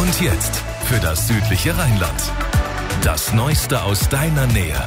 Und jetzt für das südliche Rheinland. Das Neueste aus deiner Nähe.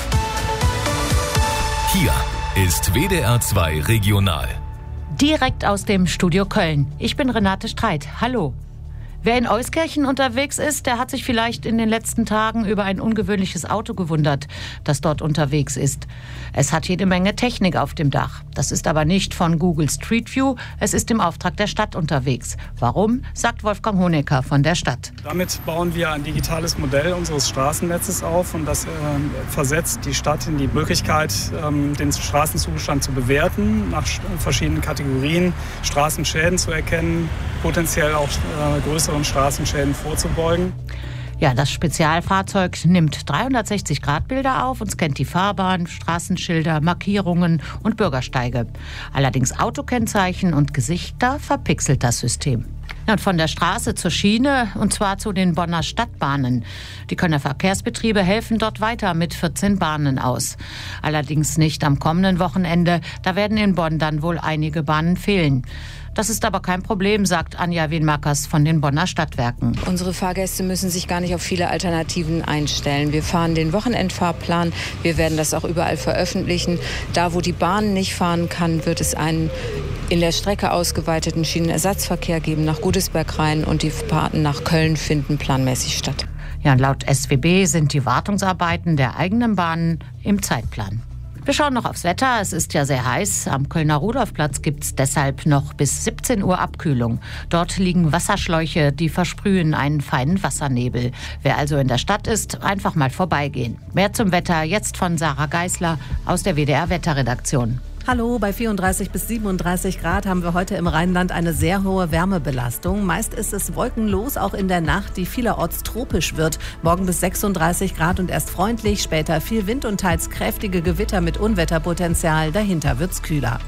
Hier ist WDR 2 Regional. Direkt aus dem Studio Köln. Ich bin Renate Streit. Hallo. Wer in Euskirchen unterwegs ist, der hat sich vielleicht in den letzten Tagen über ein ungewöhnliches Auto gewundert, das dort unterwegs ist. Es hat jede Menge Technik auf dem Dach. Das ist aber nicht von Google Street View, es ist im Auftrag der Stadt unterwegs. Warum, sagt Wolfgang Honecker von der Stadt. Damit bauen wir ein digitales Modell unseres Straßennetzes auf und das versetzt die Stadt in die Möglichkeit, den Straßenzustand zu bewerten, nach verschiedenen Kategorien Straßenschäden zu erkennen, potenziell auch größeren Straßenschäden vorzubeugen. Ja, das Spezialfahrzeug nimmt 360-Grad-Bilder auf und scannt die Fahrbahn, Straßenschilder, Markierungen und Bürgersteige. Allerdings Autokennzeichen und Gesichter verpixelt das System. Und von der Straße zur Schiene, und zwar zu den Bonner Stadtbahnen. Die Kölner Verkehrsbetriebe helfen dort weiter mit 14 Bahnen aus. Allerdings nicht am kommenden Wochenende, da werden in Bonn dann wohl einige Bahnen fehlen. Das ist aber kein Problem, sagt Anja Wienmakers von den Bonner Stadtwerken. Unsere Fahrgäste müssen sich gar nicht auf viele Alternativen einstellen. Wir fahren den Wochenendfahrplan. Wir werden das auch überall veröffentlichen. Da, wo die Bahn nicht fahren kann, wird es einen in der Strecke ausgeweiteten Schienenersatzverkehr geben nach Godesberg rein und die Fahrten nach Köln finden planmäßig statt. Ja, und laut SWB sind die Wartungsarbeiten der eigenen Bahnen im Zeitplan. Wir schauen noch aufs Wetter. Es ist ja sehr heiß. Am Kölner Rudolfplatz gibt es deshalb noch bis 17 Uhr Abkühlung. Dort liegen Wasserschläuche, die versprühen einen feinen Wassernebel. Wer also in der Stadt ist, einfach mal vorbeigehen. Mehr zum Wetter jetzt von Sarah Geisler aus der WDR-Wetterredaktion. Hallo, bei 34 bis 37 Grad haben wir heute im Rheinland eine sehr hohe Wärmebelastung. Meist ist es wolkenlos, auch in der Nacht, die vielerorts tropisch wird. Morgen bis 36 Grad und erst freundlich, später viel Wind und teils kräftige Gewitter mit Unwetterpotenzial. Dahinter wird's kühler.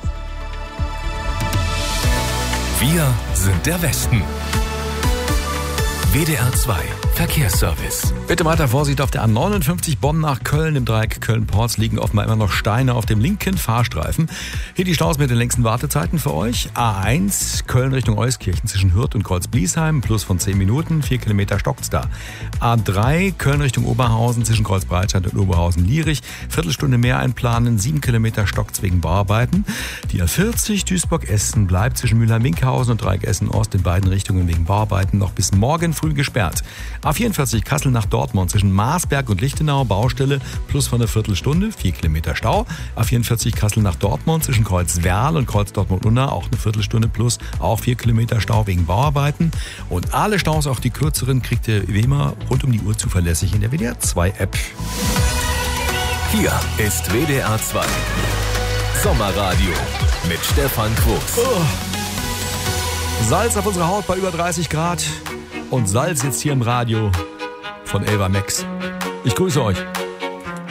Wir sind der Westen. WDR 2 Verkehrsservice. Bitte weiter Vorsicht auf der A59 Bonn nach Köln. Im Dreieck Köln-Porz liegen offenbar immer noch Steine auf dem linken Fahrstreifen. Hier die Staus mit den längsten Wartezeiten für euch. A1 Köln Richtung Euskirchen zwischen Hürth und Kreuz-Bliesheim, plus von 10 Minuten, 4 Kilometer stockt's da. A3 Köln Richtung Oberhausen zwischen Kreuzbreitscheid und Oberhausen-Lierich, Viertelstunde mehr einplanen, 7 Kilometer stockt's wegen Bauarbeiten. Die A40 Duisburg-Essen bleibt zwischen Mülheim-Winkhausen und Dreieck Essen-Ost in beiden Richtungen wegen Bauarbeiten noch bis morgen früh gesperrt. A44 Kassel nach Dortmund zwischen Marsberg und Lichtenau, Baustelle, plus von einer Viertelstunde, 4 Kilometer Stau. A44 Kassel nach Dortmund zwischen Kreuz-Werl und Kreuz-Dortmund-Unna, auch eine Viertelstunde plus, auch 4 Kilometer Stau wegen Bauarbeiten. Und alle Staus, auch die kürzeren, kriegt ihr wie immer rund um die Uhr zuverlässig in der WDR 2 App. Hier ist WDR 2 Sommerradio mit Stefan Quos. Salz auf unserer Haut bei über 30 Grad. Und Salz jetzt hier im Radio von Elva Max. Ich grüße euch.